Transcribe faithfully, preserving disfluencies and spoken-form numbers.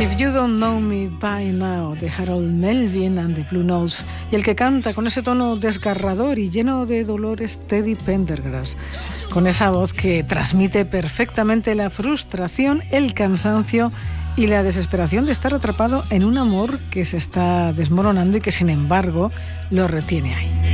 If You Don't Know Me By Now, de Harold Melvin and the Blue Notes, y el que canta con ese tono desgarrador y lleno de dolores, Teddy Pendergrass, con esa voz que transmite perfectamente la frustración, el cansancio y la desesperación de estar atrapado en un amor que se está desmoronando y que sin embargo lo retiene ahí.